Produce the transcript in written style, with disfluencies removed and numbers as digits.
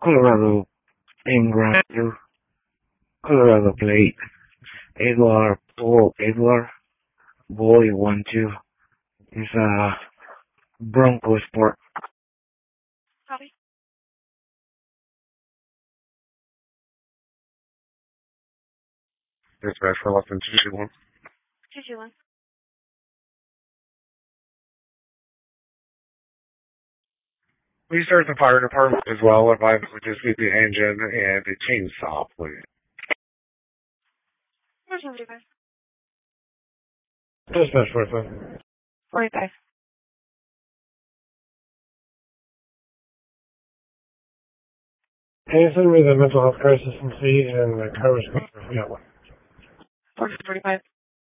Colorado Ingram, Colorado plate, Edward Paul Edward Boy 1-2 is a Bronco Sport. Copy. Dispatch for less than 221. 221. Please start the fire department as well. If I would just need the engine and the chainsaw, please. 45. Dispatch 45. 45. Can you send me the mental health crisis and see and the car was going for 45.